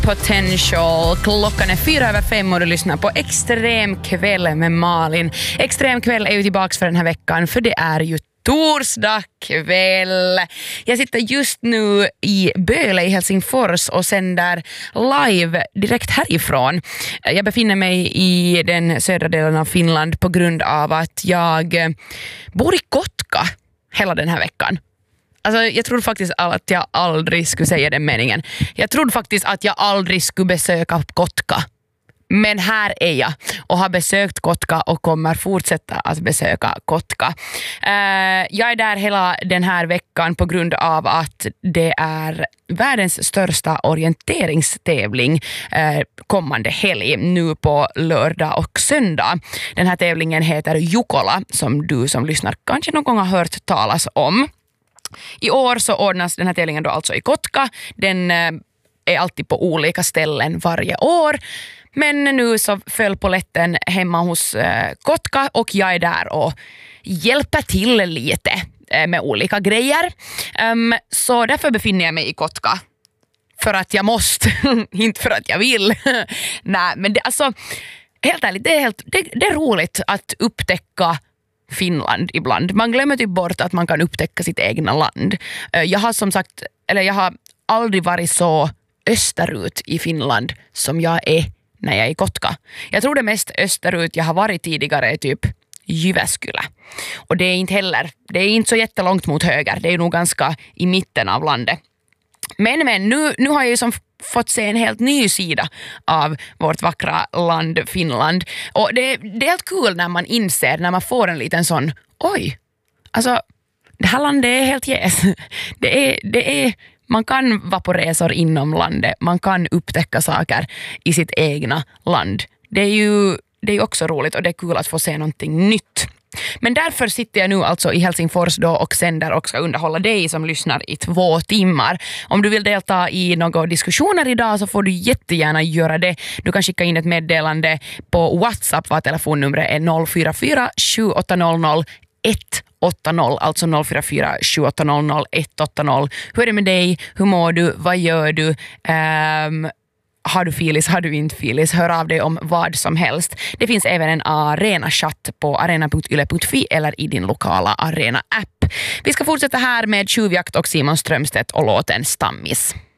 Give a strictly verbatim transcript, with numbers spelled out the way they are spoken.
Potential. Klockan är fyra över fem och du lyssnar på Extrem kväll med Malin. Extrem kväll är ju tillbaka för den här veckan, för det är ju torsdag kväll. Jag sitter just nu i Böle i Helsingfors och sänder live direkt härifrån. Jag befinner mig i den södra delen av Finland på grund av att jag bor i Kotka hela den här veckan. Alltså, jag trodde faktiskt att jag aldrig skulle säga den meningen. Jag trodde faktiskt att jag aldrig skulle besöka Kotka. Men här är jag och har besökt Kotka och kommer fortsätta att besöka Kotka. Uh, jag är där hela den här veckan på grund av att det är världens största orienteringstävling uh, kommande helg nu på lördag och söndag. Den här tävlingen heter Jukola, som du som lyssnar kanske någon gång har hört talas om. I år så ordnas den här tävlingen då alltså i Kotka. Den uh, är alltid på olika ställen varje år. Men nu så föll polletten hemma hos eh, Kotka och jag är där och hjälper till lite eh, med olika grejer. Um, så därför befinner jag mig i Kotka. För att jag måste, inte för att jag vill. Nej, men det, alltså, helt ärligt, det är, helt, det, det är roligt att upptäcka Finland ibland. Man glömmer typ bort att man kan upptäcka sitt egna land. Uh, jag har som sagt, eller jag har aldrig varit så österut i Finland som jag är när jag är i Kotka. Jag tror det mest österut jag har varit tidigare är typ Jyväskylä. Och det är inte heller, det är inte så jättelångt mot höger. Det är nog ganska i mitten av landet. Men, men nu, nu har jag ju som fått se en helt ny sida av vårt vackra land Finland. Och det, det är helt kul när man inser, när man får en liten sån, oj, alltså det här landet är helt jäs. Det är, det är Man kan vara på resor inom landet. Man kan upptäcka saker i sitt egna land. Det är ju det är också roligt och det är kul att få se någonting nytt. Men därför sitter jag nu alltså i Helsingfors då och sänder och ska underhålla dig som lyssnar i två timmar. Om du vill delta i några diskussioner idag så får du jättegärna göra det. Du kan skicka in ett meddelande på WhatsApp, var telefonnumret är noll fyra fyra sju åtta noll noll ett åtta noll, alltså noll fyra fyra sju åtta noll noll ett åtta noll. Hur är det med dig? Hur mår du? Vad gör du? Um, har du filis? Har du inte filis? Hör av dig om vad som helst. Det finns även en arena-chatt på arena punkt yle punkt fi eller i din lokala arena-app. Vi ska fortsätta här med Tjuvjakt och Simon Strömstedt och låten Stammis.